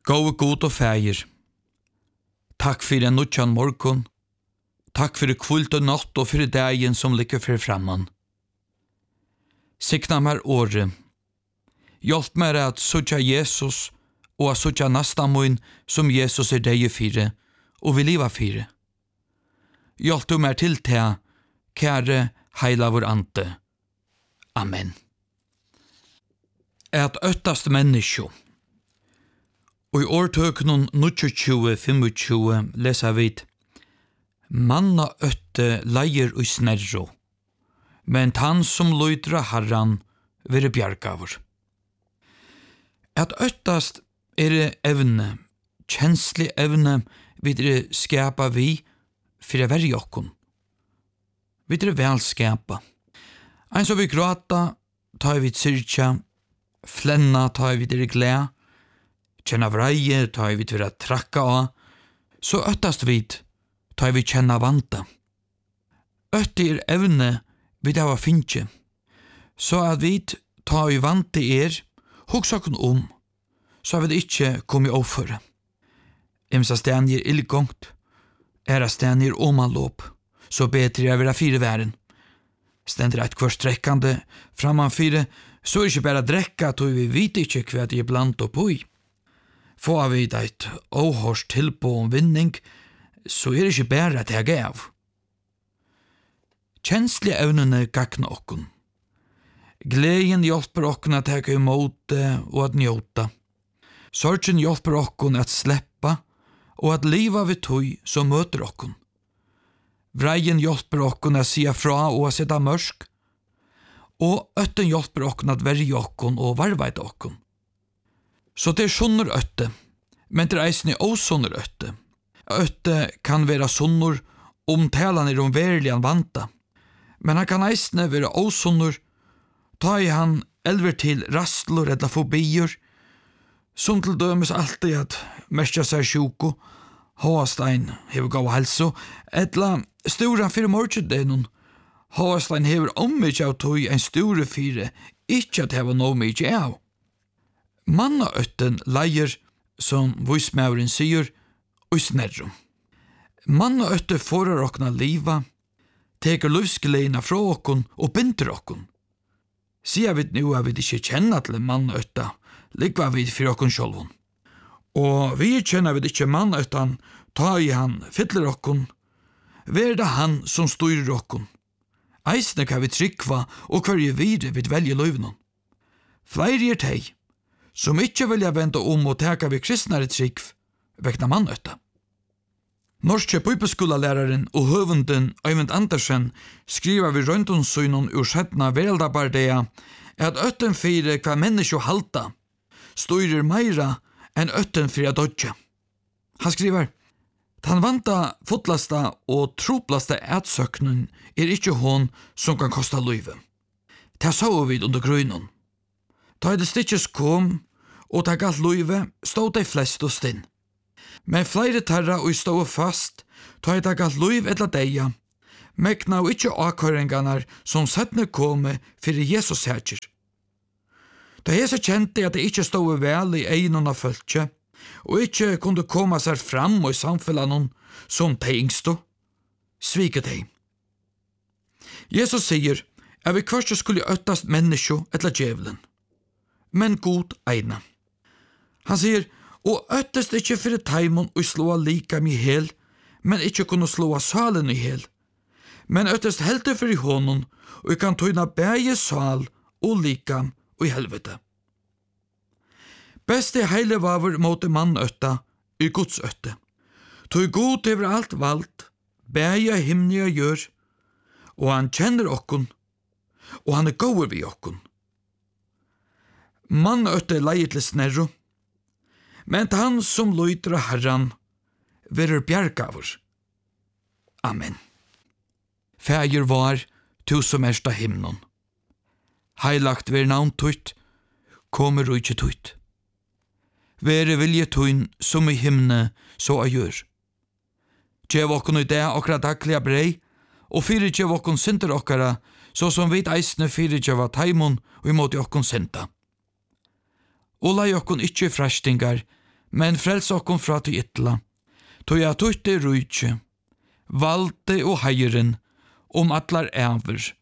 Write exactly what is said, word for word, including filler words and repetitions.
Gåe god og fægir. Takk for en nutjan morgon. Takk for kvult og natt og for dagen som ligger for framman. Sikna meg året. Hjelp meg at sutja Jesus og at sutja nasta mun som Jesus er deg fire og vil liva fire. Hjelp du meg til til, kære heila vår ante. Amen. Et øttast menneskjo. Og i årtøkenen tjue tjue leser vi Manna øtte leier og snerro, men han som løydra herran vere bjargavur. At øttast er evne, kjenslig evne videre skapa vi for å være jokkun. Videre vel skapa. Ein som vi gråta, tar vi syrkja, flenna tar vi videre gled, kjenna vreie tar vi til å trakka av, så øttast vid tar vi kjenna vanta. Øtti er evne vid av finnje, så at vi tar vi vante er, hoksakken om, så vi ikkje kom i oføre. Imsa sten gir illgångt, era sten gir omanlåp, så betre er vera fire væren. Stendur eit kvart strekkande framman fire, så er ikkje bara drekka, tog vi vit ikkje hva det er blant og poi. Få av vid eit åhårs tilpå om vinning, så er det ikke bare at jeg gav. Kjenslige evnene gakna okkun. Gleden hjelper okkun at jeg imot og at njóta. Sorgen hjelper okkun at sleppa og at liva vi tøy som møter okkun. Vreien hjelper okkun at sia fra og at setta mørsk. Og øtten hjelper okkun at verje okkun og varvaita okkun. Så det er sunnur øtte, men det er eisne åsunnur øtte. Øtte kan være sunnur om talan er om verligan vanta, men han kan eisne være åsunnur ta i han elver til rastlor eller fobier, som til dømes alltid at merkja seg sjuko, Håastein hever gav halso, etla stora fyrir morgjedenon, Håastein hever ommykje av tog en store fire, ikkje at hever no mykje av. Mannaøtten leier, som vismauren sier, og snerrum. Mannaøtte forar okna liva, teker livsgleina fra okkon og binder okkon. Sia vi nu er vi ikkje kjenna til mannaøtta, likva vi for okkon sjolvun. Og vi kjenna vi ikkje mannaøttan, ta i han fyller okkon, verda han som styrer okkon. Eisne kan vi trykva og hverje vire vid velje løyvnun. Flere er teg, som ikkje vilja venda om og teka vi kristnare trykv, vekna mannaøtta. Norske bibelskolalæraren og høvunden Øyvind Andersen skriver vi røyndunsynon ur setna veraldabardea at øtten fire hva menneskjo halta styrer meira enn øtten fire dodja. Han skriver, «Tan vanta fotlasta og troplasta ætsøknen er ikkje hon som kan kosta løyve. Ta så vid under grøynon. Ta i det stikkes kom, og ta galt løyve, stod de flest og stinn. Men flere tarra og stod fast, ta i dag alt løyv etla deia, mekna og ikkje akkøringanar som settne kome fyrir Jesus herkir. Da Jesus kjente at det ikkje stod vel i egnon av følge, og ikkje kunde koma seg fram og i samfellanon som de yngsto, sviket de. Jesus sier at vi kvarst skulle øttast menneskjo etla djevelen, men god eina. Han sier, og øttest ikkje fyrir taimon og slåa lika mi hel, men ikkje kunne slåa salen i hel. Men øttest helte fyrir honon, og kan tøyna bæge sal og lika og i helvete. Beste heile vaver måte mann øtta, i Guds øtte. Tøy god over alt vald, bæge himnia gjør, og han kjenner okkon, og han er gåer vi okkon. Mann øtte leie til snerro, men han som løyter av herran, verer bjergavur. Amen. Fægir var, tu som erst av himnon. Heilagt ver navn tutt, kommer og ikkje tutt. Vere vilje tuin som i himne, så a gjør. Gjev okkon i det okra daglige brei, og fyrir gjev okkon synder okkara, så som vid eisne fyrir gjev av taimon og imot okkon synda. Og lai okkon ikkje frastingar, men frels okkon fra til ytla, tog jeg tutte rujtje, valde og heiren, om atlar æver,